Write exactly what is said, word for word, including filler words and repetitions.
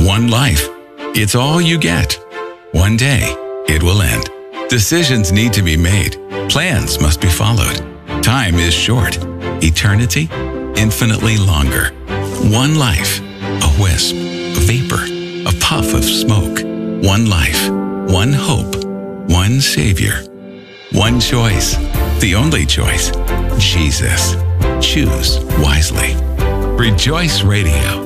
One life. It's all you get. One day, it will end. Decisions need to be made. Plans must be followed. Time is short. Eternity, infinitely longer. One life. A wisp, a vapor, a puff of smoke. One life. One hope. One Savior. One choice. The only choice. Jesus. Choose wisely. Rejoice Radio.